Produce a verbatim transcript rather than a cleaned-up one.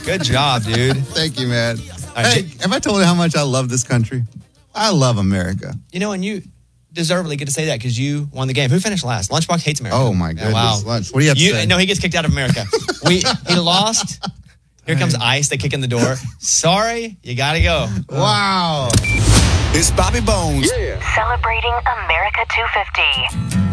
Good job, dude. Thank you, man. Right, hey, J- have I told you how much I love this country? I love America. You know, and you deservedly get to say that because you won the game. Who finished last? Lunchbox hates America. Oh, my goodness. wow. Lunch. What do you have to you, say? No, he gets kicked out of America. we He lost. Here comes Ice. They kick in the door. Sorry, you got to go. Wow. It's Bobby Bones. Celebrating America two fifty.